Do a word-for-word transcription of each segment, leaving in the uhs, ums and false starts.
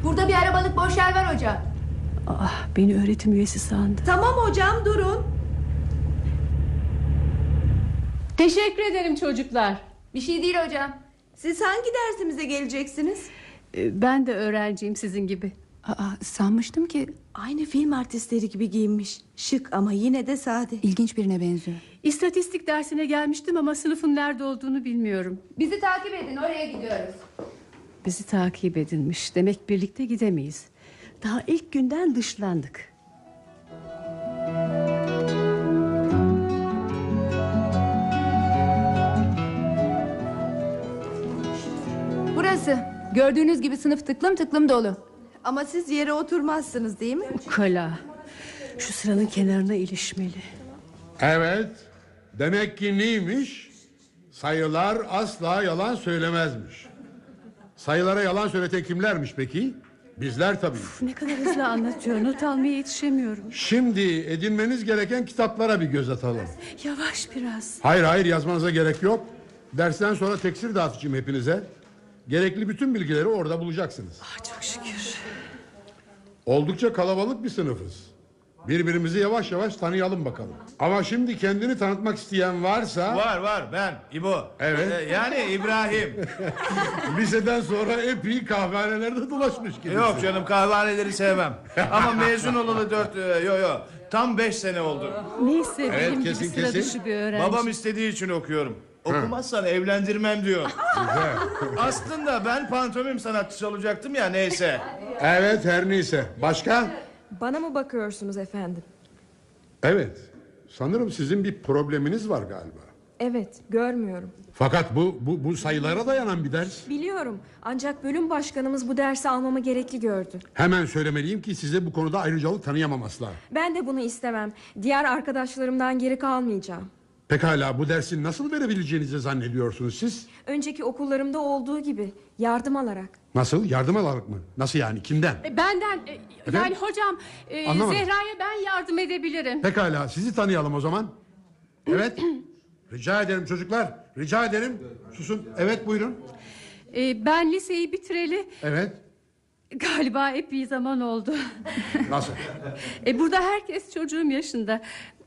Burada bir arabalık boş yer var hocam. Ah, beni öğretim üyesi sandı. Tamam hocam, durun. Teşekkür ederim çocuklar. Bir şey değil hocam. Siz hangi dersimize geleceksiniz? Ee, Ben de öğrenciyim sizin gibi. Aa, sanmıştım ki Aynı film artistleri gibi giyinmiş. Şık ama yine de sade. ilginç birine benziyor. İstatistik dersine gelmiştim ama sınıfın nerede olduğunu bilmiyorum. Bizi takip edin, oraya gidiyoruz. Bizi takip edilmiş. Demek birlikte gidemeyiz. Daha ilk günden dışlandık. Burası. Gördüğünüz gibi sınıf tıklım tıklım dolu. Ama siz yere oturmazsınız değil mi? Kala. Şu sıranın kenarına ilişmeli. Evet. Demek ki neymiş? Sayılar asla yalan söylemezmiş. Sayılara yalan söyleten kimlermiş peki? Bizler tabii. Ne kadar hızlı anlatıyor. Not almaya yetişemiyorum. Şimdi edinmeniz gereken kitaplara bir göz atalım. Yavaş biraz. Hayır hayır, yazmanıza gerek yok. Dersten sonra teksir dağıtacağım hepinize. Gerekli bütün bilgileri orada bulacaksınız. Ah, çok şükür. Oldukça kalabalık bir sınıfız. Birbirimizi yavaş yavaş tanıyalım bakalım. Ama şimdi kendini tanıtmak isteyen varsa... Var var, ben İbo. Evet. Ee, yani İbrahim. Liseden sonra epey kahvehanelerde dolaşmış gibi. Yok canım, kahvehaneleri sevmem. Ama mezun olalı dört, e, yo yo tam beş sene oldu. Neyse, Evet, benim kesin, gibi sıra kesin. dışı bir öğrenci. Babam istediği için okuyorum. Okumazsan evlendirmem diyor. Güzel. Aslında ben pantomim sanatçısı olacaktım ya, neyse. Evet, her neyse. Başka? Bana mı bakıyorsunuz efendim? Evet. Sanırım sizin bir probleminiz var galiba. Evet, görmüyorum. Fakat bu bu, bu sayılara dayanan bir ders. Biliyorum. Ancak bölüm başkanımız bu dersi almamı gerekli gördü. Hemen söylemeliyim ki size bu konuda ayrıcalık tanıyamam asla. Ben de bunu istemem. Diğer arkadaşlarımdan geri kalmayacağım. Pekala, bu dersi nasıl verebileceğinizi zannediyorsunuz siz? Önceki okullarımda olduğu gibi yardım alarak. Nasıl? Yardım alarak mı? Nasıl yani? Kimden? E, Benden e, yani hocam e, Anlamadım. Zehra'ya ben yardım edebilirim. Pekala, sizi tanıyalım o zaman. Evet. Rica ederim çocuklar. Rica ederim. Susun. Evet, buyurun. E, ben liseyi bitireli Evet. galiba epey zaman oldu. Nasıl? e, burada herkes çocuğum yaşında.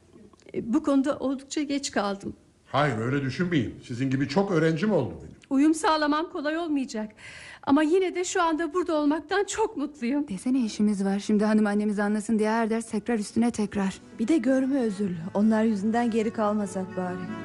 E, bu konuda oldukça geç kaldım. Hayır, öyle düşünmeyin. Sizin gibi çok öğrencim oldu benim. Uyum sağlamam kolay olmayacak. Ama yine de şu anda burada olmaktan çok mutluyum. Desene işimiz var. Şimdi hanım annemiz anlasın diye her ders tekrar üstüne tekrar. Bir de görme özürlü. Onlar yüzünden geri kalmasak bari.